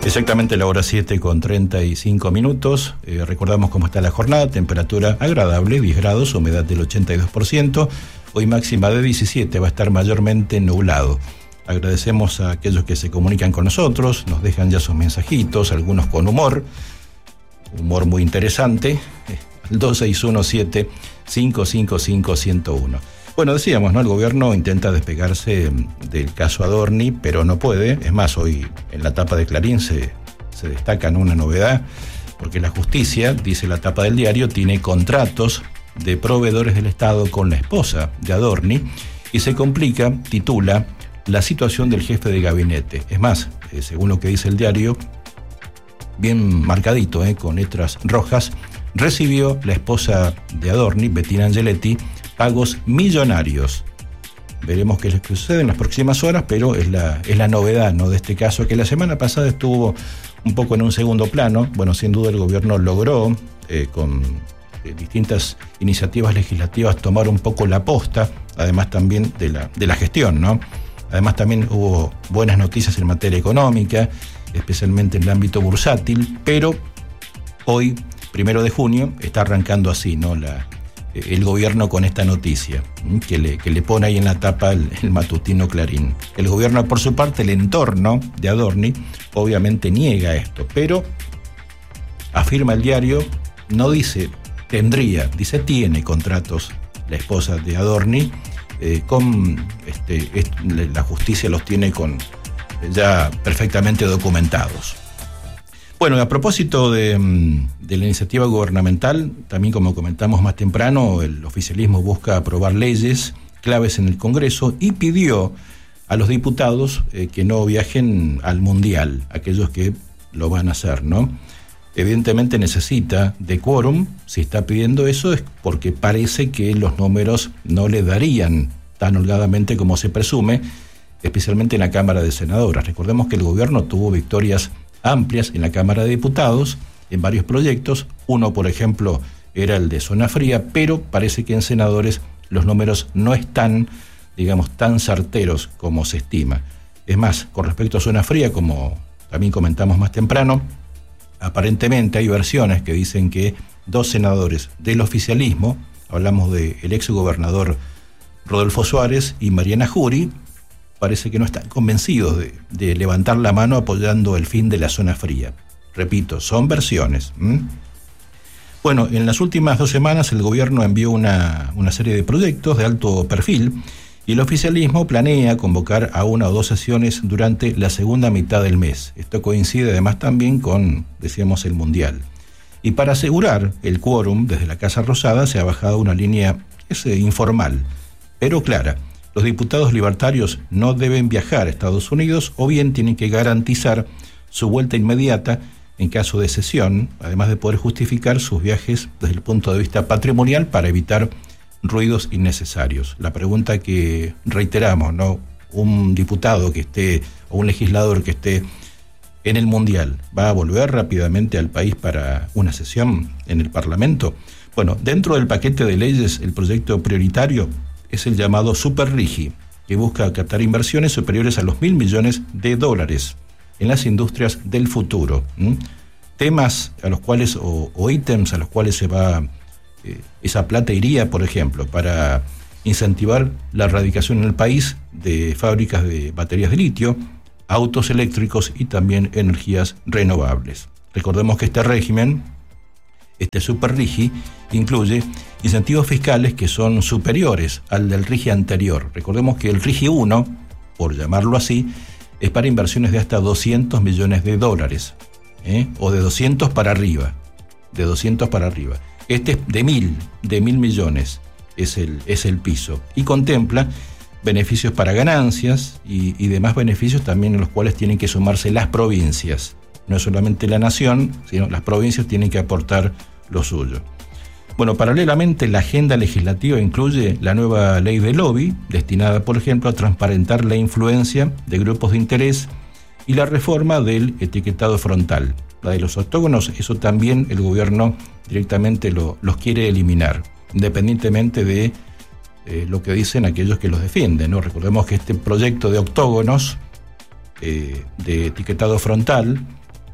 Exactamente la hora 7:35. Recordamos cómo está la jornada: temperatura agradable, 10 grados, humedad del 82%. Hoy máxima de 17, va a estar mayormente nublado. Agradecemos a aquellos que se comunican con nosotros, nos dejan ya sus mensajitos, algunos con humor muy interesante, al 2617-555-101. Bueno, decíamos, ¿no? El gobierno intenta despegarse del caso Adorni, pero no puede. Es más, hoy en la tapa de Clarín se destaca una novedad, porque la justicia, dice la tapa del diario, tiene contratos de proveedores del Estado con la esposa de Adorni y se complica, titula, la situación del jefe de gabinete. Es más, según lo que dice el diario, bien marcadito, con letras rojas, recibió la esposa de Adorni, Bettina Angeletti, pagos millonarios. Veremos qué es lo que sucede en las próximas horas, pero es la novedad, ¿no?, de este caso, que la semana pasada estuvo un poco en un segundo plano. Bueno, sin duda el gobierno logró, con distintas iniciativas legislativas, tomar un poco la posta, además también de la gestión, ¿no? Además también hubo buenas noticias en materia económica, especialmente en el ámbito bursátil, pero hoy, 1 de junio, está arrancando así, ¿no?, el gobierno con esta noticia que le pone ahí en la tapa el matutino Clarín. El gobierno, por su parte, el entorno de Adorni, obviamente niega esto, pero afirma el diario, no dice tendría, dice tiene contratos la esposa de Adorni, la justicia los tiene ya perfectamente documentados. Bueno, a propósito de la iniciativa gubernamental, también como comentamos más temprano, el oficialismo busca aprobar leyes claves en el Congreso y pidió a los diputados que no viajen al Mundial, aquellos que lo van a hacer, ¿no? Evidentemente necesita de quórum. Si está pidiendo eso es porque parece que los números no le darían tan holgadamente como se presume, especialmente en la Cámara de Senadores. Recordemos que el gobierno tuvo victorias amplias en la Cámara de Diputados en varios proyectos. Uno, por ejemplo, era el de zona fría, pero parece que en senadores los números no están, digamos, tan certeros como se estima. Es más, con respecto a zona fría, como también comentamos más temprano, aparentemente hay versiones que dicen que 2 senadores del oficialismo, hablamos del exgobernador Rodolfo Suárez y Mariana Jury, parece que no están convencidos de levantar la mano apoyando el fin de la zona fría. Repito, son versiones. Bueno, en las últimas 2 semanas el gobierno envió una serie de proyectos de alto perfil y el oficialismo planea convocar a 1 o 2 sesiones durante la segunda mitad del mes. Esto coincide además también con, decíamos, el Mundial. Y para asegurar el quórum, desde la Casa Rosada se ha bajado una línea informal, pero clara. Los diputados libertarios no deben viajar a Estados Unidos o bien tienen que garantizar su vuelta inmediata en caso de cesión, además de poder justificar sus viajes desde el punto de vista patrimonial para evitar ruidos innecesarios. La pregunta que reiteramos, ¿no? Un diputado que esté o un legislador que esté en el Mundial, ¿va a volver rápidamente al país para una sesión en el Parlamento? Bueno, dentro del paquete de leyes, el proyecto prioritario es el llamado Superrigi, que busca captar inversiones superiores a los $1.000 millones en las industrias del futuro. Temas a los cuales, o ítems a los cuales esa plata iría, por ejemplo, para incentivar la erradicación en el país de fábricas de baterías de litio, autos eléctricos y también energías renovables. Recordemos que este régimen, este Superrigi, incluye incentivos fiscales que son superiores al del RIGI anterior. Recordemos que el RIGI 1, por llamarlo así, es para inversiones de hasta $200 millones, o de 200 para arriba, Este es de 1.000 millones, es el piso, y contempla beneficios para ganancias y demás beneficios también en los cuales tienen que sumarse las provincias. No es solamente la nación, sino las provincias tienen que aportar lo suyo. Bueno, paralelamente la agenda legislativa incluye la nueva ley de lobby, destinada, por ejemplo, a transparentar la influencia de grupos de interés, y la reforma del etiquetado frontal. La de los octógonos, eso también el gobierno directamente los quiere eliminar, independientemente de lo que dicen aquellos que los defienden, ¿no? Recordemos que este proyecto de octógonos, de etiquetado frontal,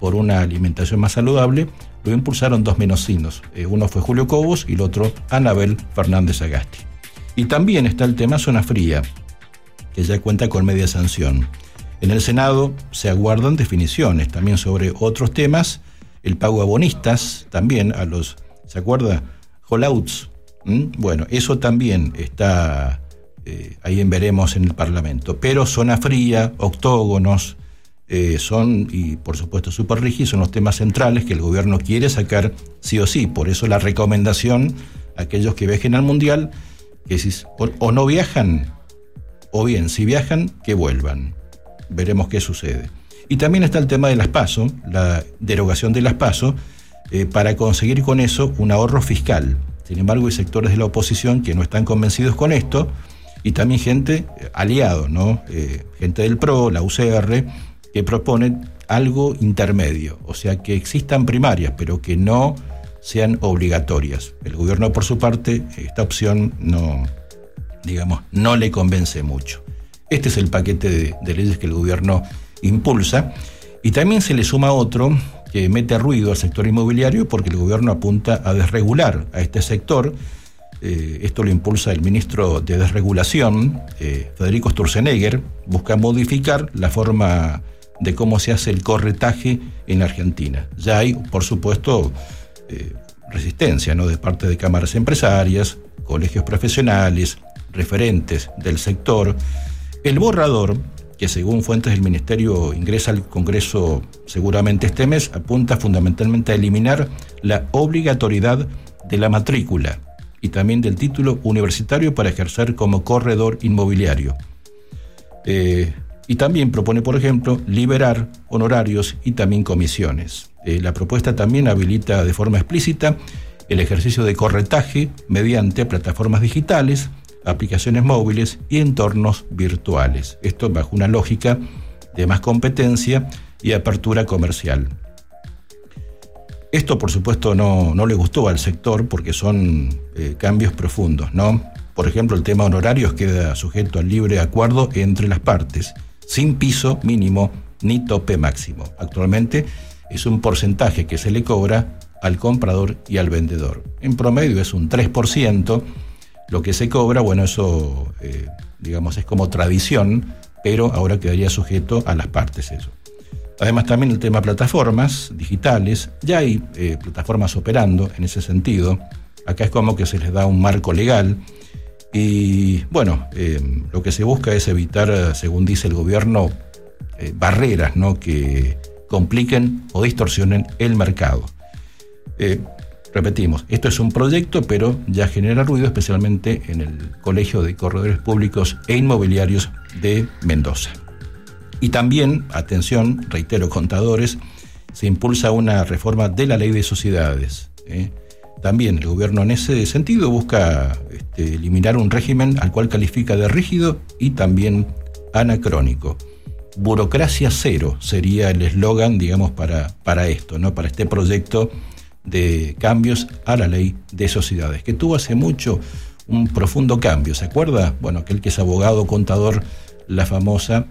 por una alimentación más saludable, lo impulsaron dos mendocinos. Uno fue Julio Cobos y el otro Anabel Fernández Agasti. Y también está el tema Zona Fría, que ya cuenta con media sanción. En el Senado se aguardan definiciones también sobre otros temas, el pago a bonistas, también a los, ¿se acuerda? Holdouts. Bueno, eso también está ahí en veremos en el Parlamento. Pero Zona Fría, octógonos, son, y por supuesto super rígidos, son los temas centrales que el gobierno quiere sacar sí o sí. Por eso la recomendación a aquellos que viajen al Mundial, que si o no viajan, o bien si viajan, que vuelvan. Veremos qué sucede. Y también está el tema de las PASO, la derogación de las PASO, para conseguir con eso un ahorro fiscal. Sin embargo, hay sectores de la oposición que no están convencidos con esto, y también gente aliado, ¿no? Gente del PRO, la UCR, que proponen algo intermedio, o sea, que existan primarias, pero que no sean obligatorias. El gobierno, por su parte, esta opción no le convence mucho. Este es el paquete de leyes que el gobierno impulsa, y también se le suma otro que mete ruido al sector inmobiliario porque el gobierno apunta a desregular a este sector. Esto lo impulsa el ministro de Desregulación, Federico Sturzenegger, busca modificar la forma de cómo se hace el corretaje en la Argentina. Ya hay, por supuesto, resistencia, ¿no?, de parte de cámaras empresarias, colegios profesionales, referentes del sector. El borrador, que según fuentes del Ministerio ingresa al Congreso seguramente este mes, apunta fundamentalmente a eliminar la obligatoriedad de la matrícula y también del título universitario para ejercer como corredor inmobiliario. Y también propone, por ejemplo, liberar honorarios y también comisiones. La propuesta también habilita de forma explícita el ejercicio de corretaje mediante plataformas digitales, aplicaciones móviles y entornos virtuales. Esto bajo una lógica de más competencia y apertura comercial. Esto, por supuesto, no le gustó al sector porque son cambios profundos, ¿no? Por ejemplo, el tema honorarios queda sujeto al libre acuerdo entre las partes, sin piso mínimo ni tope máximo. Actualmente es un porcentaje que se le cobra al comprador y al vendedor. En promedio es un 3%. Lo que se cobra, bueno, eso, es como tradición, pero ahora quedaría sujeto a las partes eso. Además, también el tema plataformas digitales, ya hay plataformas operando en ese sentido. Acá es como que se les da un marco legal y, bueno, lo que se busca es evitar, según dice el gobierno, barreras, ¿no?, que compliquen o distorsionen el mercado. Repetimos, esto es un proyecto, pero ya genera ruido, especialmente en el Colegio de Corredores Públicos e Inmobiliarios de Mendoza. Y también, atención, reitero, contadores, se impulsa una reforma de la ley de sociedades. También el gobierno en ese sentido busca eliminar un régimen al cual califica de rígido y también anacrónico. Burocracia cero sería el eslogan, para esto, ¿no?, para este proyecto de cambios a la ley de sociedades, que tuvo hace mucho un profundo cambio. ¿Se acuerda? Bueno, aquel que es abogado, contador, la famosa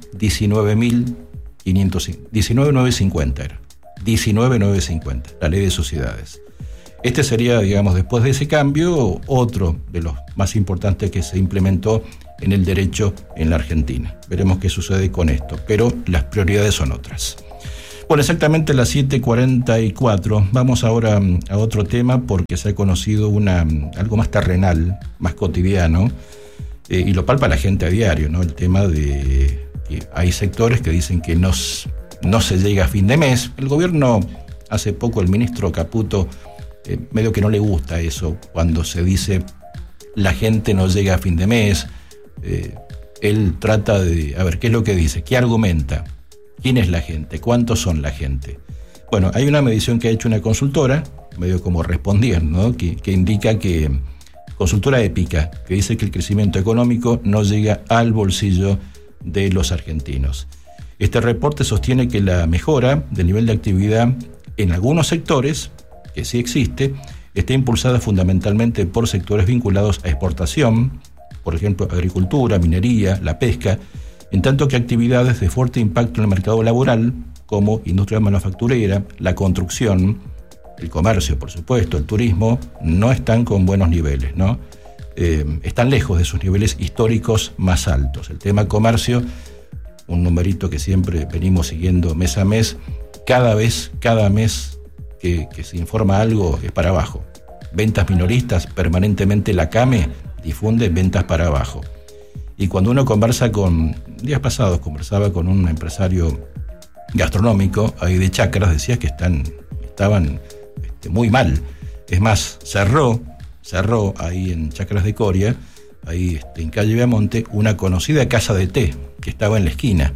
19.950 era. 19.950, la ley de sociedades. Este sería, después de ese cambio, otro de los más importantes que se implementó en el derecho en la Argentina. Veremos qué sucede con esto, pero las prioridades son otras. Bueno, exactamente las 7:44. Vamos ahora a otro tema porque se ha conocido algo más terrenal, más cotidiano, y lo palpa la gente a diario, ¿no? El tema de que hay sectores que dicen que no se llega a fin de mes. El gobierno, hace poco el ministro Caputo, medio que no le gusta eso, cuando se dice la gente no llega a fin de mes. Él trata de, ¿qué es lo que dice? ¿Qué argumenta? ¿Quién es la gente? ¿Cuántos son la gente? Bueno, hay una medición que ha hecho una consultora, medio como responder, ¿no?, que indica que, consultora Épica, que dice que el crecimiento económico no llega al bolsillo de los argentinos. Este reporte sostiene que la mejora del nivel de actividad en algunos sectores, que sí existe, está impulsada fundamentalmente por sectores vinculados a exportación, por ejemplo, agricultura, minería, la pesca, en tanto que actividades de fuerte impacto en el mercado laboral, como industria manufacturera, la construcción, el comercio, por supuesto, el turismo, no están con buenos niveles, ¿no? Están lejos de sus niveles históricos más altos. El tema comercio, un numerito que siempre venimos siguiendo mes a mes, cada mes que se informa algo es para abajo. Ventas minoristas, permanentemente la CAME difunde ventas para abajo. Y cuando uno días pasados conversaba con un empresario gastronómico ahí de Chacras, decía que estaban muy mal. Es más, cerró ahí en Chacras de Coria, ahí en calle Viamonte, una conocida casa de té que estaba en la esquina.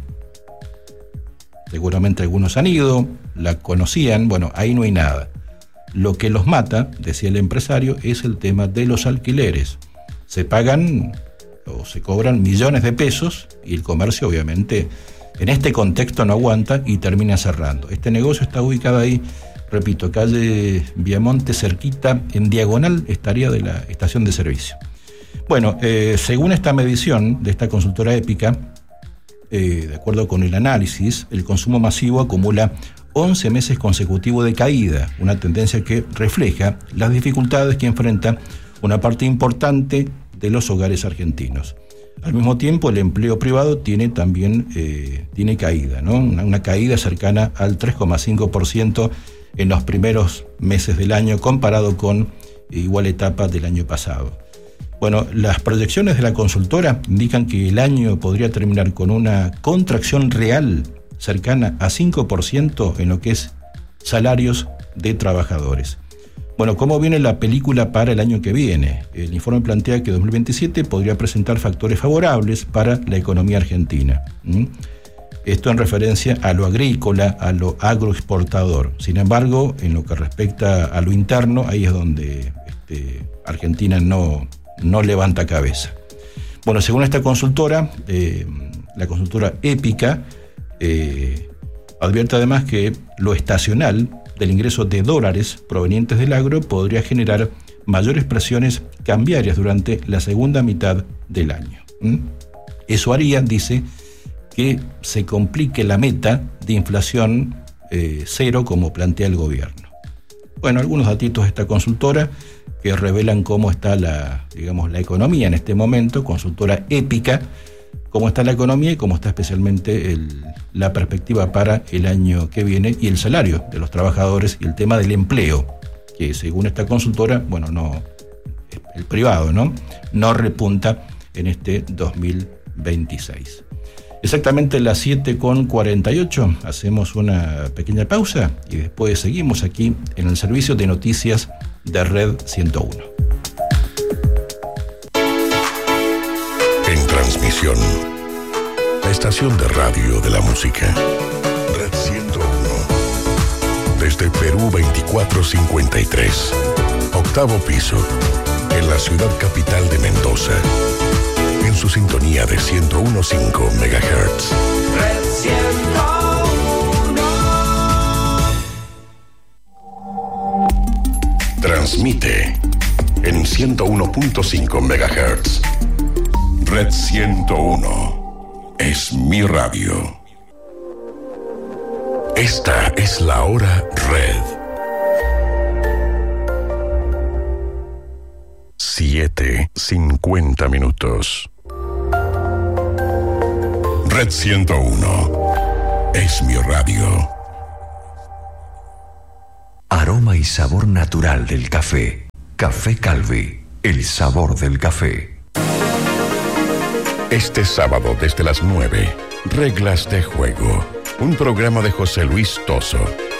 Seguramente algunos han ido, la conocían, bueno, ahí no hay nada. Lo que los mata, decía el empresario, es el tema de los alquileres. Se pagan o se cobran millones de pesos y el comercio obviamente en este contexto no aguanta y termina cerrando. Este negocio está ubicado ahí, repito, calle Viamonte, cerquita, en diagonal estaría de la estación de servicio. Bueno, según esta medición de esta consultora Épica, de acuerdo con el análisis, el consumo masivo acumula 11 meses consecutivos de caída, una tendencia que refleja las dificultades que enfrenta una parte importante de los hogares argentinos. Al mismo tiempo, el empleo privado tiene también caída, ¿no? Una caída cercana al 3,5% en los primeros meses del año, comparado con igual etapa del año pasado. Bueno, las proyecciones de la consultora indican que el año podría terminar con una contracción real cercana a 5% en lo que es salarios de trabajadores. Bueno, ¿cómo viene la película para el año que viene? El informe plantea que 2027 podría presentar factores favorables para la economía argentina. Esto en referencia a lo agrícola, a lo agroexportador. Sin embargo, en lo que respecta a lo interno, ahí es donde Argentina no levanta cabeza. Bueno, según esta consultora, la consultora Épica, advierte además que lo estacional del ingreso de dólares provenientes del agro podría generar mayores presiones cambiarias durante la segunda mitad del año. Eso haría, dice, que se complique la meta de inflación cero como plantea el gobierno. Bueno, algunos datitos de esta consultora que revelan cómo está la economía en este momento, consultora Épica, cómo está la economía y cómo está especialmente la perspectiva para el año que viene y el salario de los trabajadores y el tema del empleo, que según esta consultora, el privado, no repunta en este 2026. Exactamente las 7:48, hacemos una pequeña pausa y después seguimos aquí en el servicio de noticias de Red 101. En transmisión, la estación de radio de la música, Red 101. Desde Perú 2453, octavo piso, en la ciudad capital de Mendoza. En su sintonía de 101.5 MHz. Red 101. Transmite en 101.5 MHz. Red 101 es mi radio. Esta es la hora Red. 7:50 minutos. Red 101 es mi radio. Aroma y sabor natural del café. Café Calvi, el sabor del café. Este sábado desde las 9, Reglas de Juego. Un programa de José Luis Toso.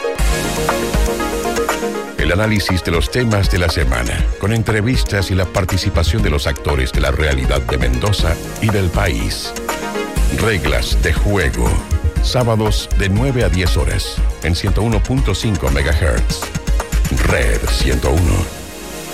El análisis de los temas de la semana, con entrevistas y la participación de los actores de la realidad de Mendoza y del país. Reglas de Juego. Sábados de 9 a 10 horas en 101.5 MHz. Red 101.